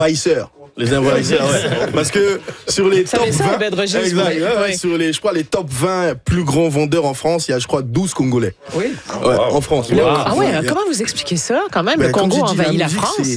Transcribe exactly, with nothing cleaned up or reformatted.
envahisseurs. Les envahisseurs, ouais. Parce que sur les top ça, vingt, Régis, exact, oui. ouais, ouais, Oui. sur les, je crois, les top vingt plus grands vendeurs en France, il y a, je crois, douze Congolais. Oui. Ouais, en France. Le- Ouais. Ah ouais, Il y a- comment vous expliquez ça, quand même? Ben, Le comme Congo j'ai dit, envahit la musique, France. c'est-